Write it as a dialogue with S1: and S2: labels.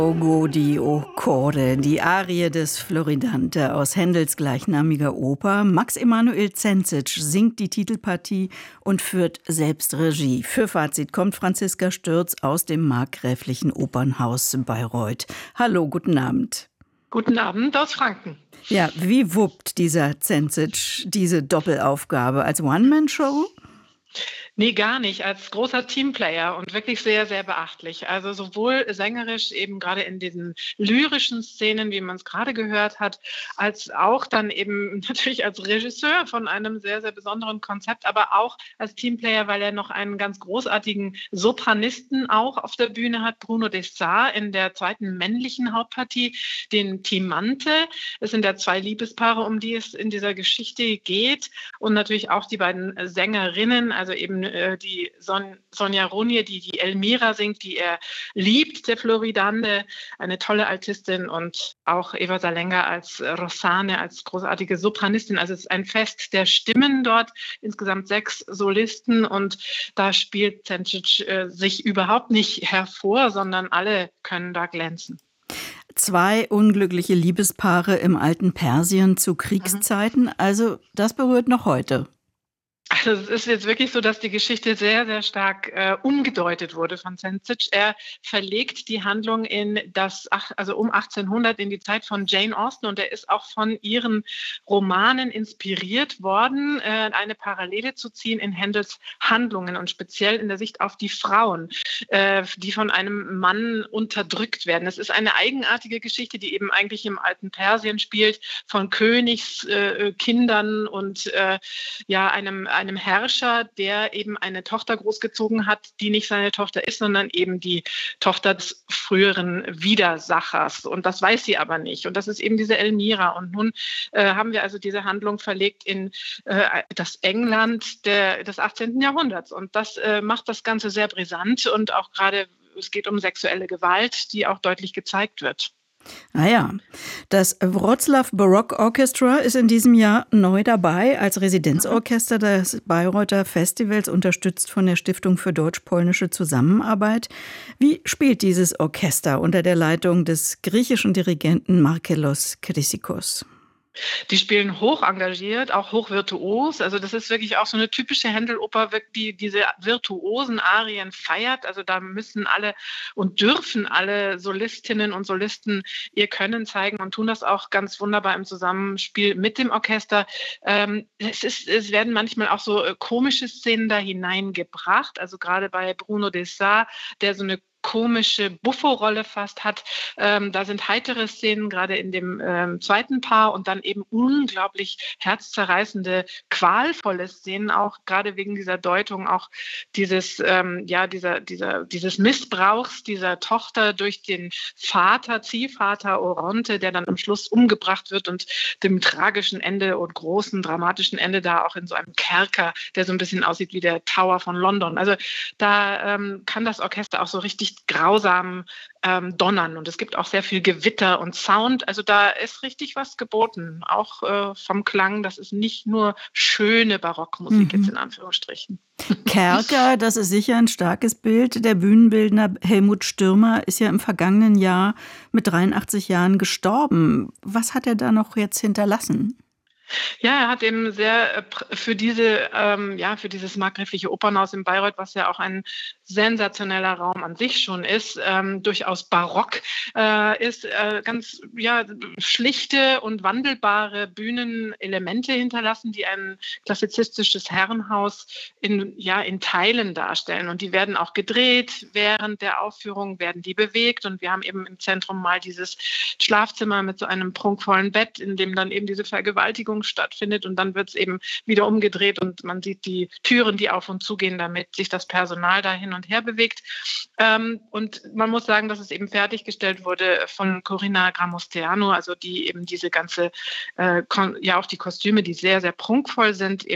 S1: Fogo di Occorre, die Arie des Floridante aus Händels gleichnamiger Oper. Max Emanuel Zenzic singt die Titelpartie und führt selbst Regie. Für Fazit kommt Franziska Stürz aus dem markgräflichen Opernhaus Bayreuth. Hallo, guten Abend.
S2: Guten Abend aus Franken.
S1: Ja, wie wuppt dieser Zenzic diese Doppelaufgabe als One-Man-Show?
S2: Nee, gar nicht. Als großer Teamplayer und wirklich sehr, sehr beachtlich. Also sowohl sängerisch, eben gerade in diesen lyrischen Szenen, wie man es gerade gehört hat, als auch dann eben natürlich als Regisseur von einem sehr, sehr besonderen Konzept, aber auch als Teamplayer, weil er noch einen ganz großartigen Sopranisten auch auf der Bühne hat, Bruno Desar in der zweiten männlichen Hauptpartie, den Timante. Es sind ja zwei Liebespaare, um die es in dieser Geschichte geht, und natürlich auch die beiden Sängerinnen, also eben die Sonja Ronje, die Elmira singt, die er liebt, der Floridante, eine tolle Altistin, und auch Eva Salenga als Rossane, als großartige Sopranistin. Also es ist ein Fest der Stimmen dort, insgesamt 6 Solisten, und da spielt Zenzic sich überhaupt nicht hervor, sondern alle können da glänzen.
S1: 2 unglückliche Liebespaare im alten Persien zu Kriegszeiten, also das berührt noch heute.
S2: Also es ist jetzt wirklich so, dass die Geschichte sehr, sehr stark umgedeutet wurde von Zenzic. Er verlegt die Handlung um 1800 in die Zeit von Jane Austen, und er ist auch von ihren Romanen inspiriert worden, eine Parallele zu ziehen in Händels Handlungen und speziell in der Sicht auf die Frauen, die von einem Mann unterdrückt werden. Es ist eine eigenartige Geschichte, die eben eigentlich im alten Persien spielt, von Königskindern und einem Herrscher, der eben eine Tochter großgezogen hat, die nicht seine Tochter ist, sondern eben die Tochter des früheren Widersachers. Und das weiß sie aber nicht. Und das ist eben diese Elmira. Und nun haben wir also diese Handlung verlegt in das England des 18. Jahrhunderts. Und das macht das Ganze sehr brisant, und auch gerade, es geht um sexuelle Gewalt, die auch deutlich gezeigt wird.
S1: Ah ja, das Wroclaw Baroque Orchestra ist in diesem Jahr neu dabei als Residenzorchester des Bayreuther Festivals, unterstützt von der Stiftung für deutsch-polnische Zusammenarbeit. Wie spielt dieses Orchester unter der Leitung des griechischen Dirigenten Markelos Chrysikos?
S2: Die spielen hoch engagiert, auch hoch virtuos. Also das ist wirklich auch so eine typische Händel-Oper, die diese virtuosen Arien feiert. Also da müssen alle und dürfen alle Solistinnen und Solisten ihr Können zeigen und tun das auch ganz wunderbar im Zusammenspiel mit dem Orchester. Es werden manchmal auch so komische Szenen da hineingebracht. Also gerade bei Bruno Desar, der so eine komische Buffo-Rolle fast hat. Da sind heitere Szenen, gerade in dem zweiten Paar, und dann eben unglaublich herzzerreißende, qualvolle Szenen, auch gerade wegen dieser Deutung, auch dieses Missbrauchs dieser Tochter durch den Ziehvater Oronte, der dann am Schluss umgebracht wird, und dem tragischen Ende und großen, dramatischen Ende da auch in so einem Kerker, der so ein bisschen aussieht wie der Tower von London. Also da kann das Orchester auch so richtig grausam donnern, und es gibt auch sehr viel Gewitter und Sound. Also da ist richtig was geboten, auch vom Klang. Das ist nicht nur schöne Barockmusik jetzt in Anführungsstrichen.
S1: Kerker, das ist sicher ein starkes Bild. Der Bühnenbildner Helmut Stürmer ist ja im vergangenen Jahr mit 83 Jahren gestorben. Was hat er da noch jetzt hinterlassen?
S2: Ja, er hat eben sehr für dieses markgräfliche Opernhaus in Bayreuth, was ja auch ein sensationeller Raum an sich schon ist, durchaus barock, ganz schlichte und wandelbare Bühnenelemente hinterlassen, die ein klassizistisches Herrenhaus in Teilen darstellen. Und die werden auch gedreht. Während der Aufführung werden die bewegt. Und wir haben eben im Zentrum mal dieses Schlafzimmer mit so einem prunkvollen Bett, in dem dann eben diese Vergewaltigung stattfindet, und dann wird es eben wieder umgedreht und man sieht die Türen, die auf und zugehen, damit sich das Personal da hin und her bewegt. Und man muss sagen, dass es eben fertiggestellt wurde von Corina Gramosteanu, also die eben diese ganze, auch die Kostüme, die sehr, sehr prunkvoll sind,